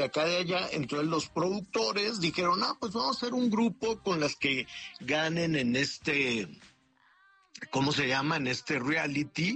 acá de allá. Entonces los productores dijeron, pues vamos a hacer un grupo con las que ganen en este, ¿cómo se llama? En este reality.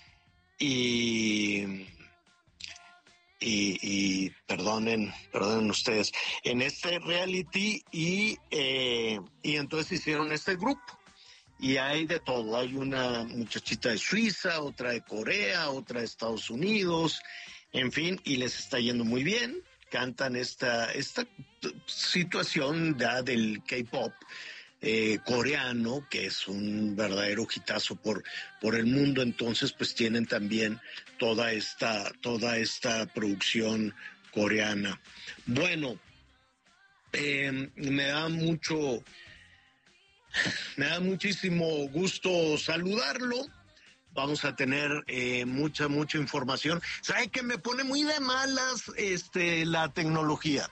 Y perdonen ustedes, en este reality y entonces hicieron este grupo. Y hay de todo, hay una muchachita de Suiza, otra de Corea, otra de Estados Unidos, en fin, y les está yendo muy bien, cantan esta situación ya del K-pop coreano, que es un verdadero hitazo por el mundo. Entonces pues tienen también toda esta producción coreana. Bueno, me da muchísimo gusto saludarlo. Vamos a tener mucha información. ¿Sabe que me pone muy de malas la tecnología?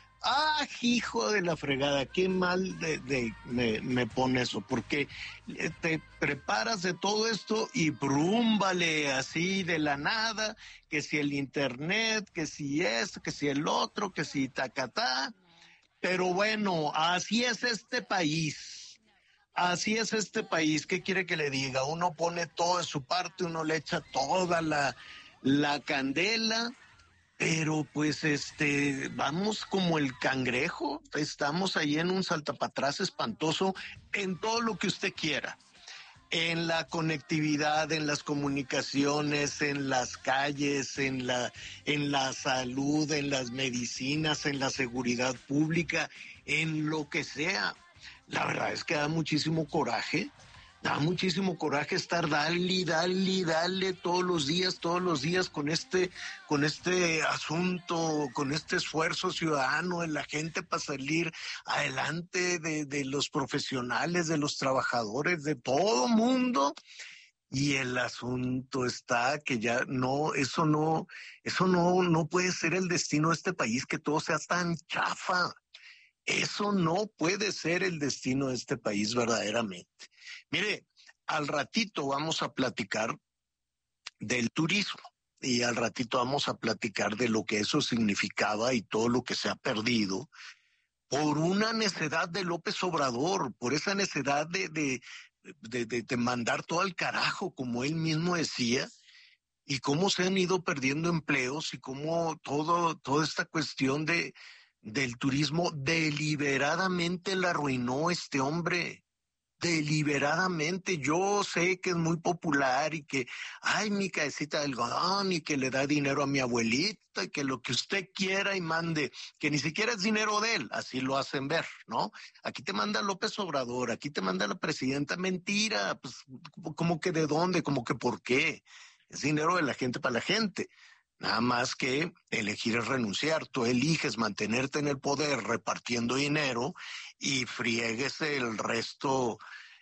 Hijo de la fregada, qué mal me pone eso, porque te preparas de todo esto y brúmbale así de la nada, que si el internet, que si esto, que si el otro, que si tacatá. Pero bueno, así es este país. Así es este país. ¿Qué quiere que le diga? Uno pone todo de su parte, uno le echa toda la candela, pero pues vamos como el cangrejo, estamos ahí en un saltapatrás espantoso en todo lo que usted quiera. En la conectividad, en las comunicaciones, en las calles, en la salud, en las medicinas, en la seguridad pública, en lo que sea. La verdad es que da muchísimo coraje estar dale todos los días con este asunto, con este esfuerzo ciudadano de la gente para salir adelante, de los profesionales, de los trabajadores, de todo mundo. Y el asunto está que ya eso no puede ser el destino de este país, que todo sea tan chafa. Eso no puede ser el destino de este país verdaderamente. Mire, al ratito vamos a platicar del turismo y al ratito vamos a platicar de lo que eso significaba y todo lo que se ha perdido por una necedad de López Obrador, por esa necedad de mandar todo al carajo, como él mismo decía, y cómo se han ido perdiendo empleos y cómo toda esta cuestión del turismo deliberadamente la arruinó este hombre. Deliberadamente. Yo sé que es muy popular y que, mi cabecita de algodón, y que le da dinero a mi abuelita, y que lo que usted quiera y mande, que ni siquiera es dinero de él, así lo hacen ver, ¿no? Aquí te manda López Obrador, aquí te manda la presidenta. Mentira, pues, como que de dónde, como que por qué. Es dinero de la gente para la gente. Nada más que elegir es renunciar. Tú eliges mantenerte en el poder repartiendo dinero y frieguese el resto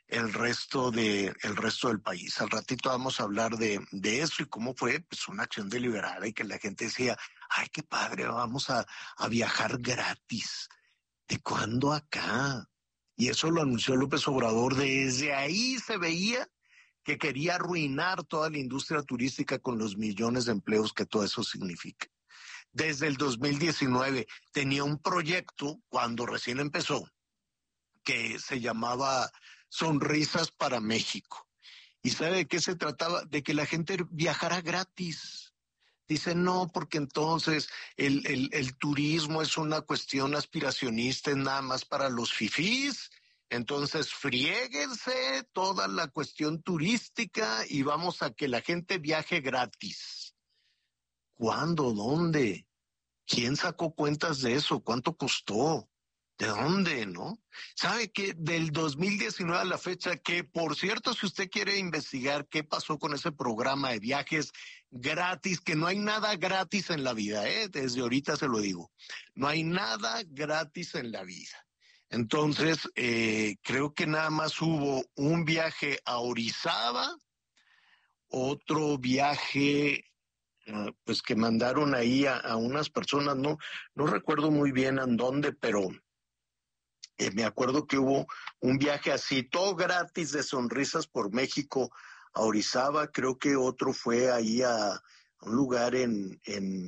del país. Al ratito vamos a hablar de eso y cómo fue pues una acción deliberada y que la gente decía, qué padre, vamos a viajar gratis. ¿De cuándo acá? Y eso lo anunció López Obrador. Desde ahí se veía que quería arruinar toda la industria turística con los millones de empleos que todo eso significa. Desde el 2019 tenía un proyecto, cuando recién empezó, que se llamaba Sonrisas para México. ¿Y sabe de qué se trataba? De que la gente viajara gratis. Dicen, no, porque entonces el turismo es una cuestión aspiracionista, es nada más para los fifís. Entonces, friéguense toda la cuestión turística y vamos a que la gente viaje gratis. ¿Cuándo? ¿Dónde? ¿Quién sacó cuentas de eso? ¿Cuánto costó? ¿De dónde, no? ¿Sabe que del 2019 a la fecha, que por cierto, si usted quiere investigar qué pasó con ese programa de viajes gratis, que no hay nada gratis en la vida, desde ahorita se lo digo, no hay nada gratis en la vida. Entonces, creo que nada más hubo un viaje a Orizaba, otro viaje pues que mandaron ahí a unas personas, no recuerdo muy bien en dónde, pero me acuerdo que hubo un viaje así, todo gratis de Sonrisas por México a Orizaba. Creo que otro fue ahí a un lugar en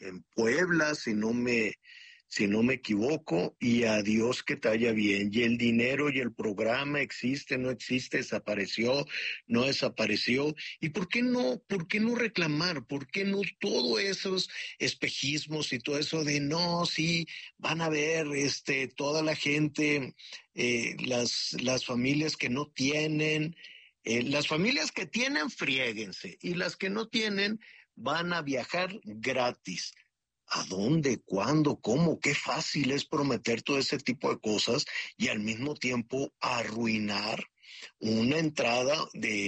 en Puebla, si no me equivoco, y a Dios que te vaya bien. Y el dinero y el programa existe, no existe, desapareció, no desapareció. ¿Y por qué no reclamar? ¿Por qué no todos esos espejismos y todo eso de no, sí, van a ver, toda la gente, las familias que no tienen, las familias que tienen, friéguense, y las que no tienen van a viajar gratis? ¿A dónde? ¿Cuándo? ¿Cómo? Qué fácil es prometer todo ese tipo de cosas y al mismo tiempo arruinar una entrada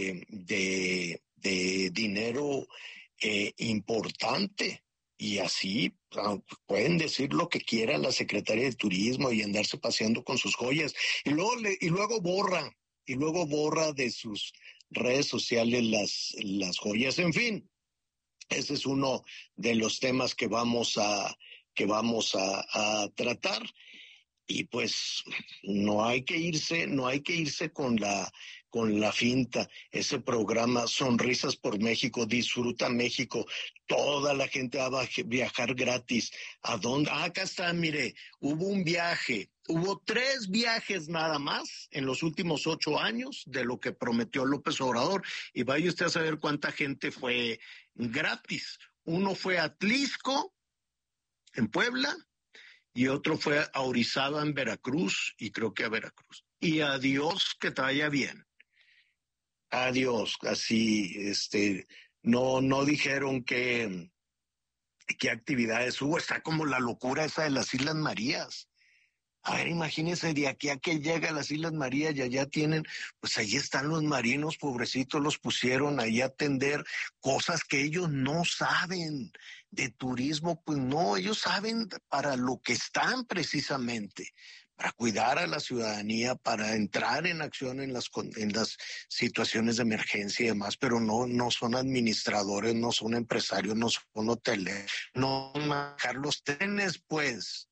de dinero importante. Y así pueden decir lo que quiera la secretaria de Turismo y andarse paseando con sus joyas. Y luego borra de sus redes sociales las joyas. En fin. Ese es uno de los temas que vamos a tratar. Y pues no hay que irse con la finta. Ese programa Sonrisas por México, Disfruta México, toda la gente va a viajar gratis. ¿A dónde? Acá está, mire, hubo 3 viajes nada más en los últimos 8 años de lo que prometió López Obrador, y vaya usted a saber cuánta gente fue gratis. Uno fue a Atlixco, en Puebla, y otro fue a Orizaba, en Veracruz, y creo que a Veracruz. Y adiós, que te vaya bien. Adiós, así, no dijeron qué actividades hubo. Está como la locura esa de las Islas Marías. A ver, imagínense, de aquí a que llega a las Islas Marías y allá tienen, pues ahí están los marinos, pobrecitos, los pusieron ahí a atender cosas que ellos no saben de turismo, pues no, ellos saben para lo que están precisamente, para cuidar a la ciudadanía, para entrar en acción en las situaciones de emergencia y demás, pero no son administradores, no son empresarios, no son hoteles, no manejar los trenes, pues.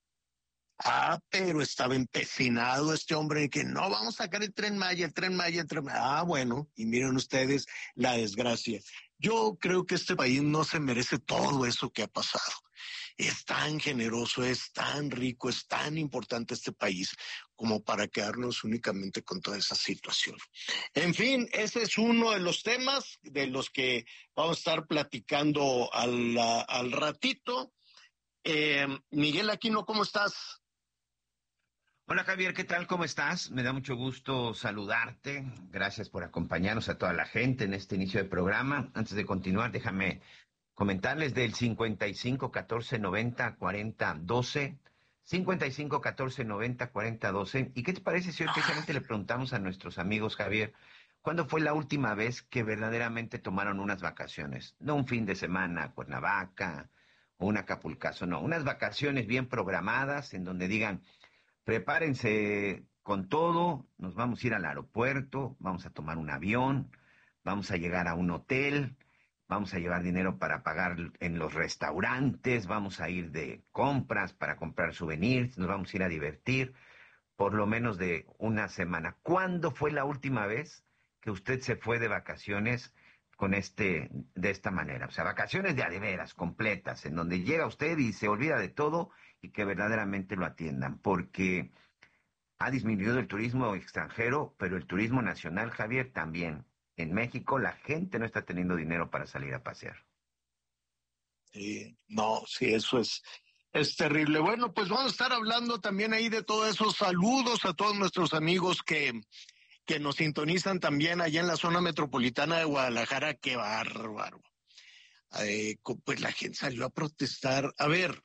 Pero estaba empecinado este hombre en que no vamos a sacar el Tren Maya, el Tren Maya, el Tren Maya. Bueno, y miren ustedes la desgracia. Yo creo que este país no se merece todo eso que ha pasado. Es tan generoso, es tan rico, es tan importante este país como para quedarnos únicamente con toda esa situación. En fin, ese es uno de los temas de los que vamos a estar platicando al ratito. Miguel Aquino, ¿cómo estás? Hola Javier, ¿qué tal? ¿Cómo estás? Me da mucho gusto saludarte. Gracias por acompañarnos a toda la gente en este inicio de programa. Antes de continuar, déjame comentarles del 55 14 90 40 12, 55 14 90 40 12. ¿Y qué te parece si hoy precisamente le preguntamos a nuestros amigos, Javier, cuándo fue la última vez que verdaderamente tomaron unas vacaciones? No un fin de semana a Cuernavaca o un Acapulcazo, no, unas vacaciones bien programadas en donde digan: prepárense con todo, nos vamos a ir al aeropuerto, vamos a tomar un avión, vamos a llegar a un hotel, vamos a llevar dinero para pagar en los restaurantes, vamos a ir de compras para comprar souvenirs, nos vamos a ir a divertir por lo menos de una semana. ¿Cuándo fue la última vez que usted se fue de vacaciones de esta manera? O sea, vacaciones de a de veras, completas, en donde llega usted y se olvida de todo y que verdaderamente lo atiendan, porque ha disminuido el turismo extranjero, pero el turismo nacional, Javier, también. En México la gente no está teniendo dinero para salir a pasear. Sí, no, sí, eso es terrible. Bueno, pues vamos a estar hablando también ahí de todos esos saludos a todos nuestros amigos que nos sintonizan también allá en la zona metropolitana de Guadalajara. Qué bárbaro. Pues la gente salió a protestar. A ver,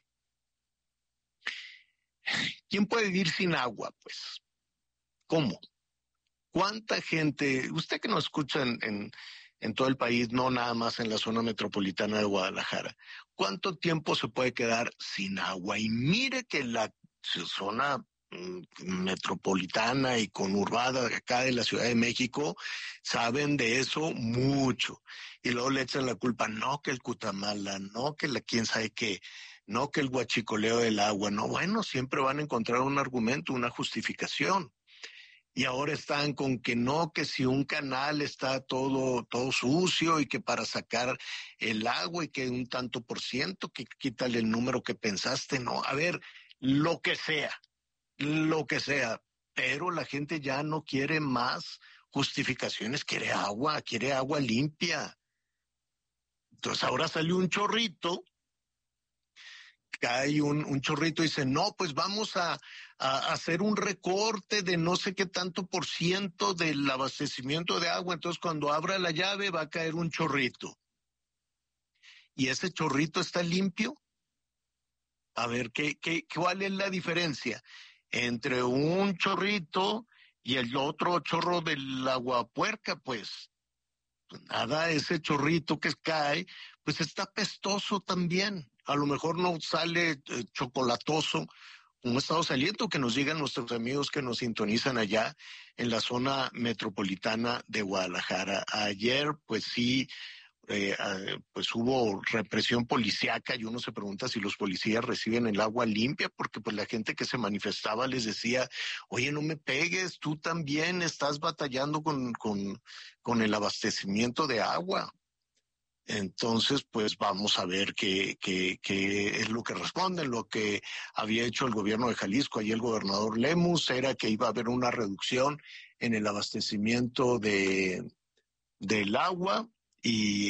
¿quién puede vivir sin agua? Pues, ¿cómo? ¿Cuánta gente, usted que nos escucha en todo el país, no nada más en la zona metropolitana de Guadalajara, cuánto tiempo se puede quedar sin agua? Y mire que la zona metropolitana y conurbada de acá de la Ciudad de México saben de eso mucho. Y luego le echan la culpa, no que el Cutamala, no que la quién sabe qué, no que el huachicoleo del agua. No, bueno, siempre van a encontrar un argumento, una justificación. Y ahora están con que no, que si un canal está todo sucio y que para sacar el agua y que un tanto por ciento, que quítale el número que pensaste, no, a ver, lo que sea, pero la gente ya no quiere más justificaciones, quiere agua limpia. Entonces ahora salió un chorrito, cae un chorrito y dice, no, pues vamos a hacer un recorte de no sé qué tanto por ciento del abastecimiento de agua, entonces cuando abra la llave va a caer un chorrito. ¿Y ese chorrito está limpio? A ver, ¿cuál es la diferencia entre un chorrito y el otro chorro del agua puerca? Pues nada, ese chorrito que cae, pues está pestoso también. A lo mejor no sale chocolatoso, como ha estado saliendo, que nos digan nuestros amigos que nos sintonizan allá en la zona metropolitana de Guadalajara. Ayer, pues sí, pues hubo represión policíaca y uno se pregunta si los policías reciben el agua limpia, porque pues la gente que se manifestaba les decía, oye, no me pegues, tú también estás batallando con el abastecimiento de agua. Entonces, pues vamos a ver qué es lo que responden. Lo que había hecho el gobierno de Jalisco, allí el gobernador Lemus, era que iba a haber una reducción en el abastecimiento del agua y,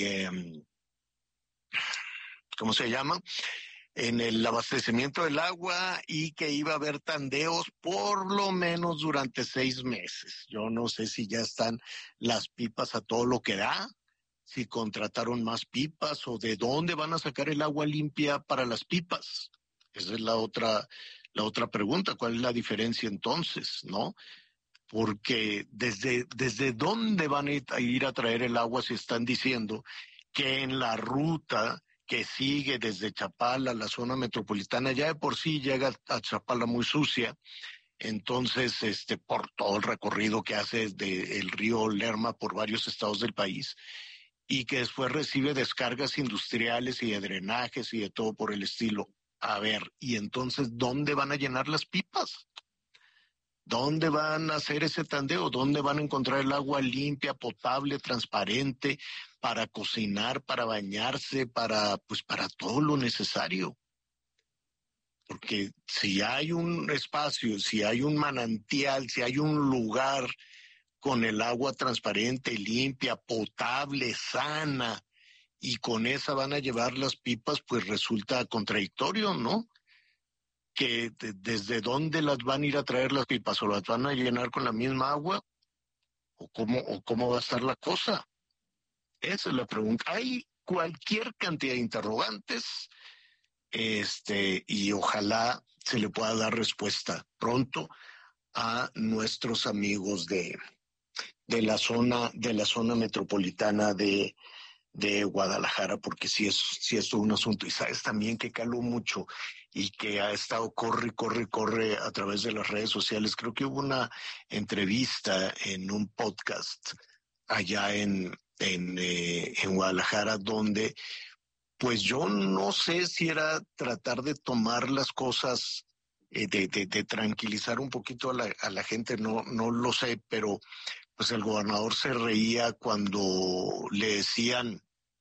¿cómo se llama? En el abastecimiento del agua y que iba a haber tandeos por lo menos durante 6 meses. Yo no sé si ya están las pipas a todo lo que da, si contrataron más pipas o de dónde van a sacar el agua limpia para las pipas. Esa es la otra pregunta. ¿Cuál es la diferencia entonces, no? Porque desde dónde van a ir a traer el agua si están diciendo que en la ruta que sigue desde Chapala, la zona metropolitana, ya de por sí llega a Chapala muy sucia, entonces por todo el recorrido que hace desde el río Lerma por varios estados del país, y que después recibe descargas industriales y de drenajes y de todo por el estilo. A ver, ¿y entonces dónde van a llenar las pipas? ¿Dónde van a hacer ese tandeo? ¿Dónde van a encontrar el agua limpia, potable, transparente, para cocinar, para bañarse, para todo lo necesario? Porque si hay un espacio, si hay un manantial, si hay un lugar con el agua transparente, limpia, potable, sana, y con esa van a llevar las pipas, pues resulta contradictorio, ¿no? Que desde dónde las van a ir a traer las pipas, o las van a llenar con la misma agua, o cómo va a estar la cosa. Esa es la pregunta. Hay cualquier cantidad de interrogantes, y ojalá se le pueda dar respuesta pronto a nuestros amigos de la zona metropolitana de Guadalajara, porque sí es todo un asunto. Y sabes también que caló mucho y que ha estado corre a través de las redes sociales. Creo que hubo una entrevista en un podcast allá en Guadalajara, donde pues yo no sé si era tratar de tomar las cosas, de tranquilizar un poquito a la gente, no lo sé, pero pues el gobernador se reía cuando le decían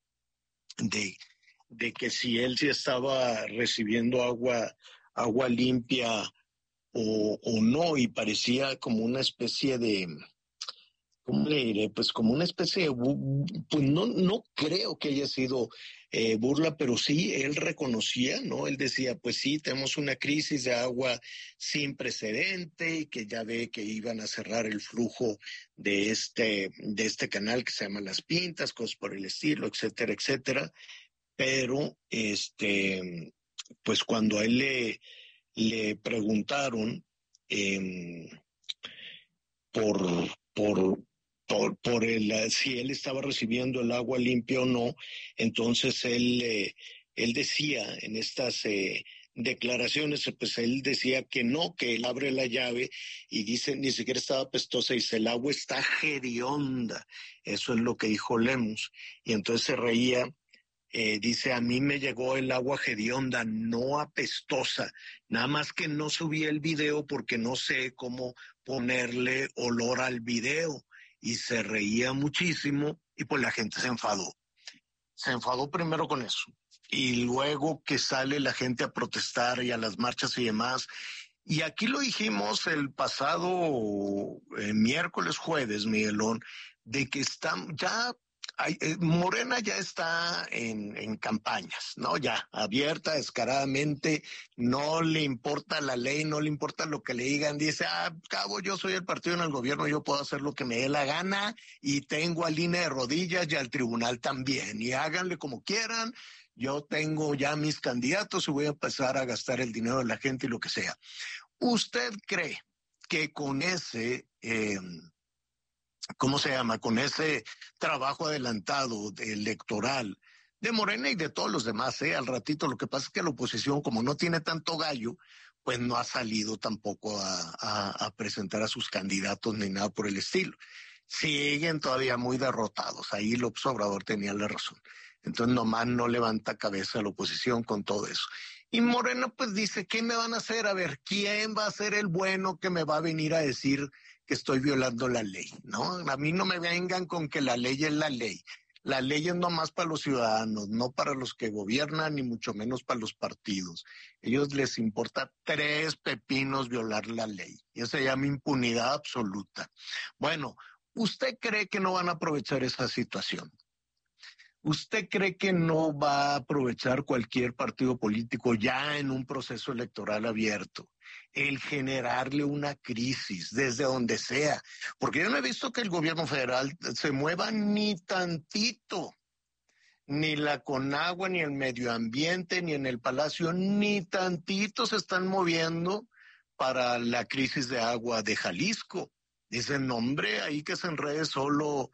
de que si él sí estaba recibiendo agua limpia o no, y parecía como una especie de, ¿cómo le diré? Pues como una especie de, pues no creo que haya sido burla, pero sí él reconocía, ¿no? Él decía, pues sí, tenemos una crisis de agua sin precedente y que ya ve que iban a cerrar el flujo de este canal que se llama Las Pintas, cosas por el estilo, etcétera, etcétera. Pero, pues cuando a él le preguntaron eh, por, por, si él estaba recibiendo el agua limpia o no, entonces él decía en estas declaraciones, pues él decía que no, que él abre la llave y dice, ni siquiera estaba pestosa, dice, el agua está hedionda. Eso es lo que dijo Lemus. Y entonces se reía Dice, a mí me llegó el agua hedionda, no apestosa, nada más que no subí el video porque no sé cómo ponerle olor al video. Y se reía muchísimo y pues la gente se enfadó. Se enfadó primero con eso y luego que sale la gente a protestar y a las marchas y demás. Y aquí lo dijimos el pasado miércoles, jueves, Miguelón, de que están ya Morena ya está en campañas, ¿no? Ya abierta, descaradamente, no le importa la ley, no le importa lo que le digan, dice, cabo, yo soy el partido en el gobierno, yo puedo hacer lo que me dé la gana y tengo al INE de rodillas y al tribunal también, y háganle como quieran, yo tengo ya mis candidatos y voy a empezar a gastar el dinero de la gente y lo que sea. ¿Usted cree que con ese... ¿cómo se llama? Con ese trabajo adelantado electoral de Morena y de todos los demás, al ratito, lo que pasa es que la oposición, como no tiene tanto gallo, pues no ha salido tampoco a presentar a sus candidatos ni nada por el estilo. Siguen todavía muy derrotados. Ahí López Obrador tenía la razón. Entonces nomás no levanta cabeza la oposición con todo eso. Y Morena pues dice, ¿qué me van a hacer? A ver, ¿quién va a ser el bueno que me va a venir a decir que estoy violando la ley? ¿No? A mí no me vengan con que la ley es la ley. La ley es nomás para los ciudadanos, no para los que gobiernan, ni mucho menos para los partidos. Ellos les importa 3 pepinos violar la ley. Y eso se llama impunidad absoluta. Bueno, ¿usted cree que no van a aprovechar esa situación? ¿Usted cree que no va a aprovechar cualquier partido político ya en un proceso electoral abierto el generarle una crisis desde donde sea? Porque yo no he visto que el gobierno federal se mueva ni tantito, ni la Conagua, ni el medio ambiente, ni en el Palacio, ni tantito se están moviendo para la crisis de agua de Jalisco. Dicen, hombre, ahí que se enrede solo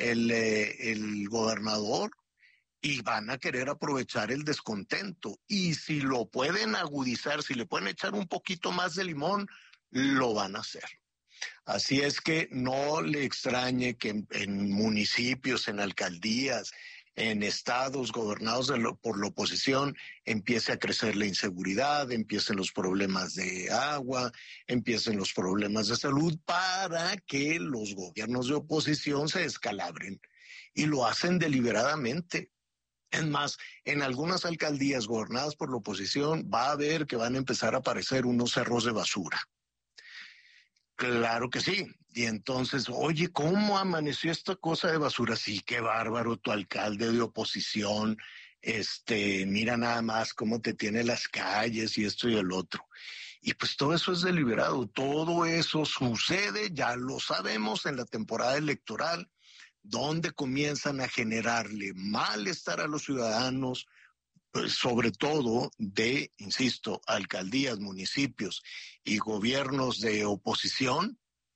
el gobernador y van a querer aprovechar el descontento. Y si lo pueden agudizar, si le pueden echar un poquito más de limón, lo van a hacer. Así es que no le extrañe que en municipios, en alcaldías, en estados gobernados por la oposición empiece a crecer la inseguridad, empiecen los problemas de agua, empiecen los problemas de salud para que los gobiernos de oposición se descalabren. Y lo hacen deliberadamente. Es más, en algunas alcaldías gobernadas por la oposición va a haber que van a empezar a aparecer unos cerros de basura. Claro que sí. Y entonces, oye, ¿cómo amaneció esta cosa de basura? Sí, qué bárbaro, tu alcalde de oposición, mira nada más cómo te tiene las calles y esto y el otro. Y pues todo eso es deliberado, todo eso sucede, ya lo sabemos, en la temporada electoral, donde comienzan a generarle malestar a los ciudadanos, sobre todo de, insisto, alcaldías, municipios y gobiernos de oposición,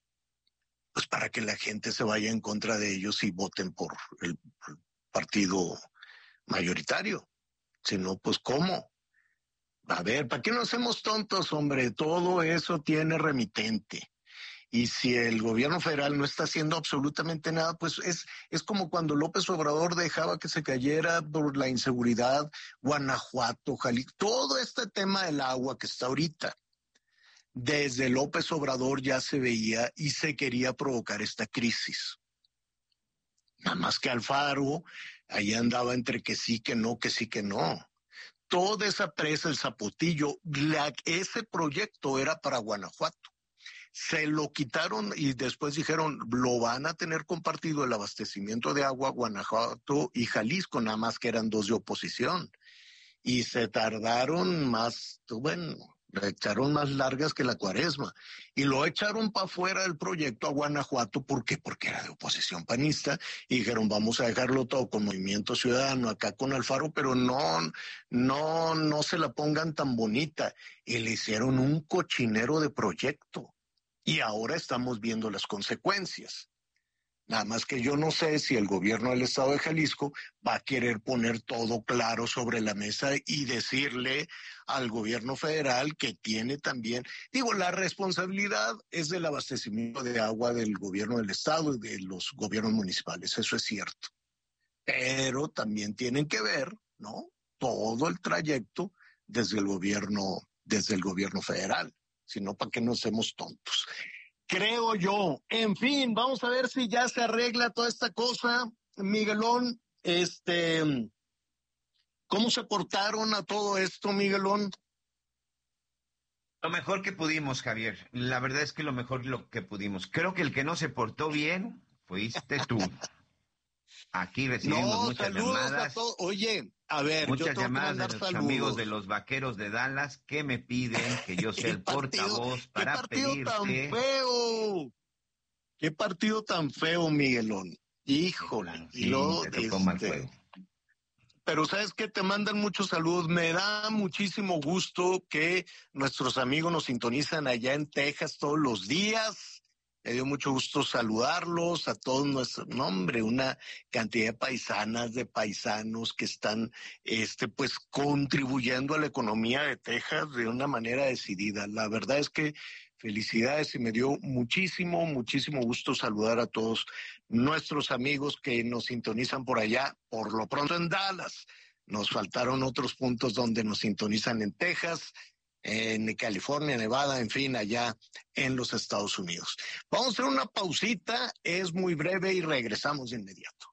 pues para que la gente se vaya en contra de ellos y voten por el partido mayoritario. Si no, pues ¿cómo? A ver, ¿para qué nos hacemos tontos, hombre? Todo eso tiene remitente. Y si el gobierno federal no está haciendo absolutamente nada, pues es como cuando López Obrador dejaba que se cayera por la inseguridad Guanajuato, Jalisco, todo este tema del agua que está ahorita. Desde López Obrador ya se veía y se quería provocar esta crisis. Nada más que Alfaro, ahí andaba entre que sí, que no, que sí, que no. Toda esa presa, el Zapotillo, ese proyecto era para Guanajuato. Se lo quitaron y después dijeron, lo van a tener compartido el abastecimiento de agua Guanajuato y Jalisco, nada más que eran 2 de oposición. Y se tardaron más, bueno, le echaron más largas que la Cuaresma. Y lo echaron para afuera del proyecto a Guanajuato, ¿por qué? Porque era de oposición panista. Y dijeron, vamos a dejarlo todo con Movimiento Ciudadano, acá con Alfaro, pero no se la pongan tan bonita. Y le hicieron un cochinero de proyecto. Y ahora estamos viendo las consecuencias. Nada más que yo no sé si el gobierno del estado de Jalisco va a querer poner todo claro sobre la mesa y decirle al gobierno federal que tiene también, la responsabilidad es del abastecimiento de agua del gobierno del estado y de los gobiernos municipales, eso es cierto. Pero también tienen que ver ¿no? Todo el trayecto desde el gobierno federal, sino para que no seamos tontos. Creo yo. En fin, vamos a ver si ya se arregla toda esta cosa, Miguelón. ¿Cómo se portaron a todo esto, Miguelón? Lo mejor que pudimos, Javier. La verdad es que lo que pudimos. Creo que el que no se portó bien fuiste tú. Aquí recibimos No, muchas saludos a llamadas. todos. Oye, a ver, yo Muchas tengo que llamadas de mandar nuestros amigos saludos. de los Vaqueros de Dallas que me piden que yo sea el portavoz Qué para partido tan pedirte. feo. Qué partido tan feo, Miguelón. De Híjole. plano, Y sí, luego, te tocó mal juego. pero sabes que te mandan mucho salud. Me da muchísimo gusto que nuestros amigos nos sintonizan allá en Texas todos los días. Me dio mucho gusto saludarlos a todos nuestros, no, hombre, una cantidad de paisanas, de paisanos que están, pues contribuyendo a la economía de Texas de una manera decidida. La verdad es que felicidades y me dio muchísimo, muchísimo gusto saludar a todos nuestros amigos que nos sintonizan por allá, por lo pronto en Dallas. Nos faltaron otros puntos donde nos sintonizan en Texas, en California, Nevada, en fin, allá en los Estados Unidos. Vamos a hacer una pausita, es muy breve y regresamos de inmediato.